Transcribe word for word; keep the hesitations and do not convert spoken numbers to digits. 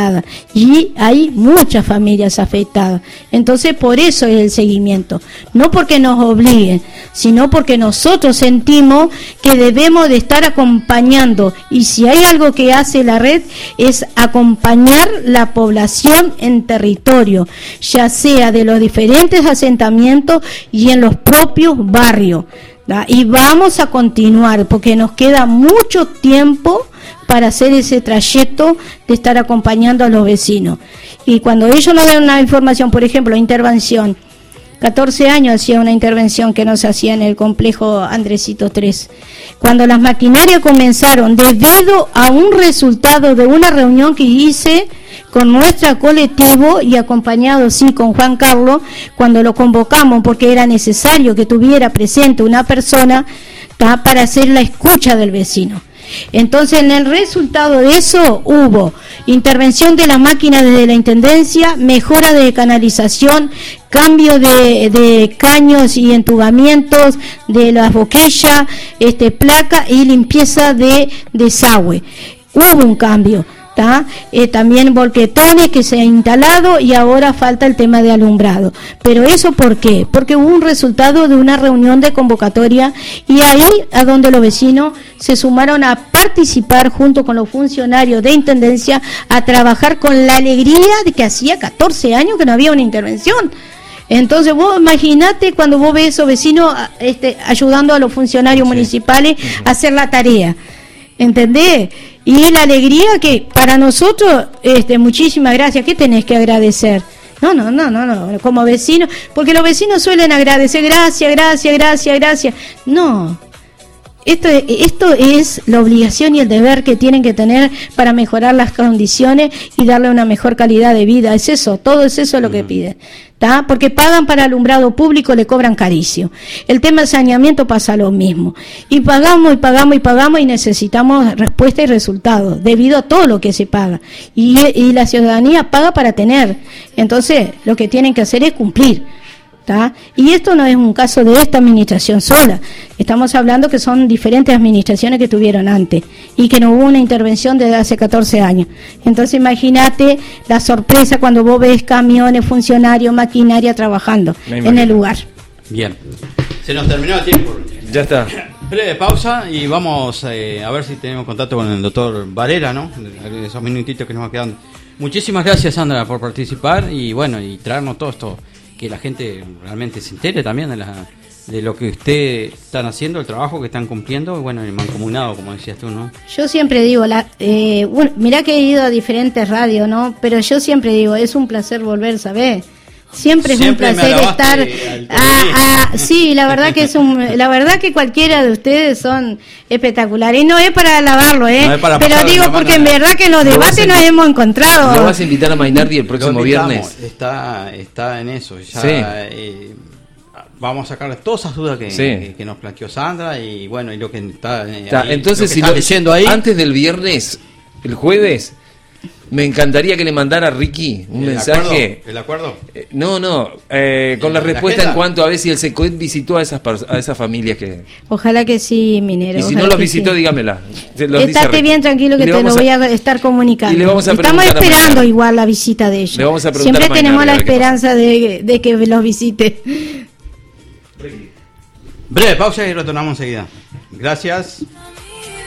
afectadas y hay muchas familias afectadas. Entonces por eso es el seguimiento, no porque nos obliguen, sino porque nosotros sentimos que debemos de estar acompañando, y si hay algo que hace la red es acompañar la población en territorio, ya sea de los diferentes asentamientos y en los propios barrios, ¿da? Y vamos a continuar porque nos queda mucho tiempo para hacer ese trayecto de estar acompañando a los vecinos. Y cuando ellos nos den una información, por ejemplo, intervención, catorce años hacía una intervención que nos hacía en el complejo Andresito tres. Cuando las maquinarias comenzaron, debido a un resultado de una reunión que hice con nuestro colectivo y acompañado, sí, con Juan Carlos, cuando lo convocamos porque era necesario que tuviera presente una persona, ¿tá?, para hacer la escucha del vecino. Entonces, en el resultado de eso hubo intervención de la máquina desde la intendencia, mejora de canalización, cambio de, de caños y entubamientos de las boquillas, este, placa y limpieza de desagüe. Hubo un cambio. Eh, también volquetones que se han instalado y ahora falta el tema de alumbrado. Pero eso ¿por qué? Porque hubo un resultado de una reunión de convocatoria y ahí a donde los vecinos se sumaron a participar junto con los funcionarios de intendencia a trabajar con la alegría de que hacía catorce años que no había una intervención. Entonces vos imaginate cuando vos ves a esos vecinos este, ayudando a los funcionarios sí. municipales a hacer la tarea, ¿entendés? Y la alegría que para nosotros, este, muchísimas gracias. ¿Qué tenés que agradecer? No, no, no, no, no, como vecinos, porque los vecinos suelen agradecer, gracias, gracias, gracias, gracias. No, esto, esto es la obligación y el deber que tienen que tener para mejorar las condiciones y darle una mejor calidad de vida. Es eso, todo es eso lo que piden. ¿Tá? Porque pagan para alumbrado público, le cobran carísimo. El tema del saneamiento pasa lo mismo. Y pagamos y pagamos y pagamos y necesitamos respuesta y resultados debido a todo lo que se paga. Y, y la ciudadanía paga para tener. Entonces, lo que tienen que hacer es cumplir. ¿Tá? Y esto no es un caso de esta administración sola. Estamos hablando que son diferentes administraciones que tuvieron antes y que no hubo una intervención desde hace catorce años. Entonces imagínate la sorpresa cuando vos ves camiones, funcionarios, maquinaria trabajando en el lugar. Bien, se nos terminó el tiempo. Ya está. Breve pausa y vamos eh, a ver si tenemos contacto con el doctor Varela, ¿no? Esos minutitos que nos van quedando. Muchísimas gracias, Sandra, por participar y bueno, y traernos todo esto, que la gente realmente se entere también de, la, de lo que ustedes están haciendo, el trabajo que están cumpliendo, y bueno, el mancomunado, como decías tú, ¿no? Yo siempre digo, la, eh, bueno, mirá que he ido a diferentes radios, ¿no? Pero yo siempre digo, es un placer volver, ¿sabés? Siempre es siempre un placer estar a, a, sí, la verdad que es un, la verdad que cualquiera de ustedes son espectaculares y no es para alabarlo, eh no para pero digo porque en verdad que en los debates nos hemos encontrado. ¿No vas a invitar a Mainardi el próximo viernes? Está, está en eso ya, sí. eh, vamos a sacarle todas esas dudas que, sí. que, que nos planteó Sandra y bueno, y lo que está, eh, está ahí, entonces lo que si está lo, leyendo ahí antes del viernes, el jueves me encantaría que le mandara a Ricky un ¿El mensaje. Acuerdo? ¿El acuerdo? Eh, no, no, eh, con la, la respuesta agenda? En cuanto a ver si el SECOED visitó a esas a esas familias que. Ojalá que sí, Minero. Y si no los visitó, sí. dígamela. Estate bien tranquilo que te lo voy a estar comunicando. Y le vamos a Estamos esperando igual la visita de ellos. Le vamos a Siempre a tenemos la esperanza de, de que los visite. Breve pausa y retornamos enseguida. Gracias.